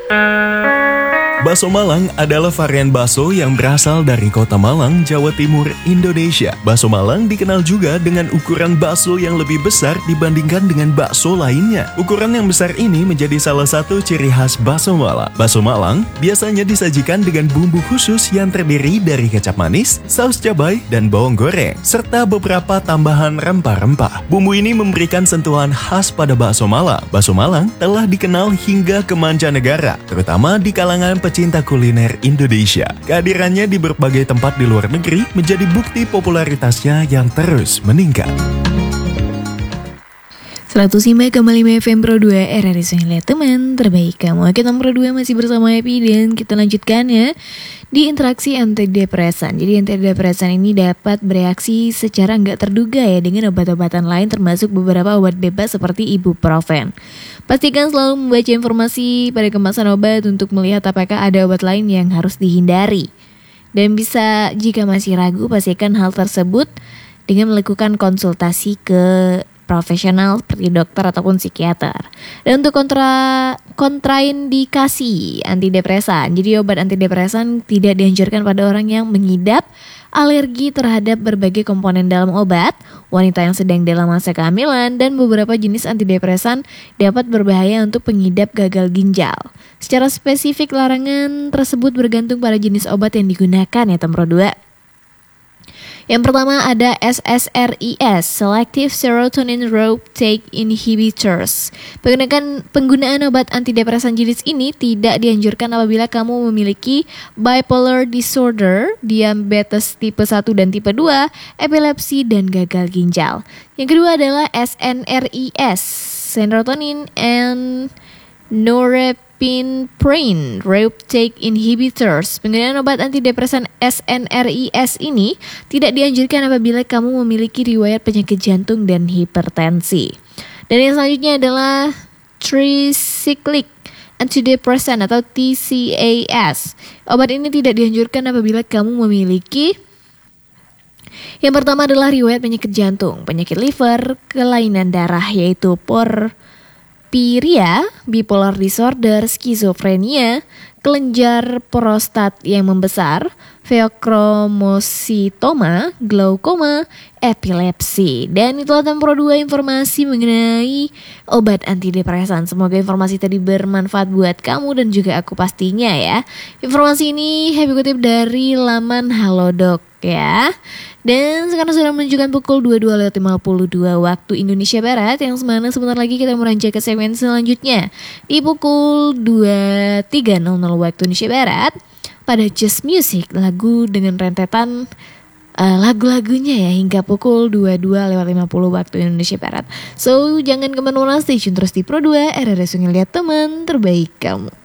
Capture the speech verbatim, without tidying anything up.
Bakso Malang adalah varian bakso yang berasal dari kota Malang, Jawa Timur, Indonesia. Bakso Malang dikenal juga dengan ukuran bakso yang lebih besar dibandingkan dengan bakso lainnya. Ukuran yang besar ini menjadi salah satu ciri khas bakso Malang. Bakso Malang biasanya disajikan dengan bumbu khusus yang terdiri dari kecap manis, saus cabai, dan bawang goreng, serta beberapa tambahan rempah-rempah. Bumbu ini memberikan sentuhan khas pada bakso Malang. Bakso Malang telah dikenal hingga ke mancanegara, terutama di kalangan pecinta kuliner Indonesia. Kehadirannya di berbagai tempat di luar negeri menjadi bukti popularitasnya yang terus meningkat. seratus simak kembali M F M Pro dua R R I Sungai teman terbaik kamu. Kita Pro dua masih bersama Happy dan kita lanjutkan ya di interaksi antidepresan. Jadi antidepresan ini dapat bereaksi secara nggak terduga ya dengan obat-obatan lain termasuk beberapa obat bebas seperti ibuprofen. Pastikan selalu membaca informasi pada kemasan obat untuk melihat apakah ada obat lain yang harus dihindari. Dan bisa jika masih ragu pastikan hal tersebut dengan melakukan konsultasi ke profesional seperti dokter ataupun psikiater. Dan untuk kontra kontraindikasi antidepresan, jadi obat antidepresan tidak dianjurkan pada orang yang mengidap alergi terhadap berbagai komponen dalam obat, wanita yang sedang dalam masa kehamilan, dan beberapa jenis antidepresan dapat berbahaya untuk pengidap gagal ginjal. Secara spesifik larangan tersebut bergantung pada jenis obat yang digunakan ya Tempro dua. Yang pertama ada S S R I S, Selective Serotonin Reuptake Inhibitors. Penggunaan, penggunaan obat antidepresan jenis ini tidak dianjurkan apabila kamu memiliki bipolar disorder, diabetes tipe satu dan tipe dua, epilepsi, dan gagal ginjal. Yang kedua adalah S N R I S, Serotonin and Norepinephrine Reuptake Inhibitors. Penggunaan obat antidepresan S N R I S ini tidak dianjurkan apabila kamu memiliki riwayat penyakit jantung dan hipertensi. Dan yang selanjutnya adalah Tricyclic Antidepressant atau T C A S. Obat ini tidak dianjurkan apabila kamu memiliki yang pertama adalah riwayat penyakit jantung, penyakit liver, kelainan darah yaitu por Piria, bipolar disorder, skizofrenia, kelenjar prostat yang membesar, feokromositoma, glaukoma, epilepsi. Dan itulah Tempro dua informasi mengenai obat antidepresan. Semoga informasi tadi bermanfaat buat kamu dan juga aku pastinya ya. Informasi ini Happy kutip dari laman Halodoc ya. Dan sekarang sudah menunjukkan pukul dua puluh dua lewat lima puluh dua waktu Indonesia Barat, yang semana sebentar lagi kita meranjak ke segmen selanjutnya di pukul dua puluh tiga waktu Indonesia Barat pada Just Music, lagu dengan rentetan uh, lagu-lagunya ya hingga pukul dua puluh dua lewat lima puluh waktu Indonesia Barat. So jangan kemana-mana, stay tune terus di Pro dua R R I Sungai Lihat teman terbaik kamu.